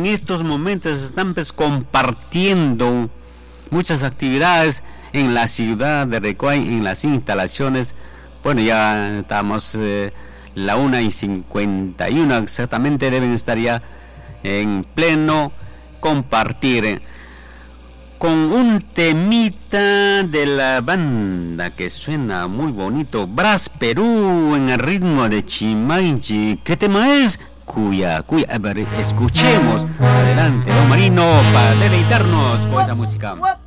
en estos momentos están pues compartiendo muchas actividades en la ciudad de Recoay, en las instalaciones. Bueno, ya estamos la 1:51 exactamente, deben estar ya en pleno compartir con un temita de la banda que suena muy bonito, Brass Perú, en el ritmo de Chimaychi. ¿Qué tema es? Cuya. A ver, escuchemos. Adelante, don Marino, para deleitarnos con esa música.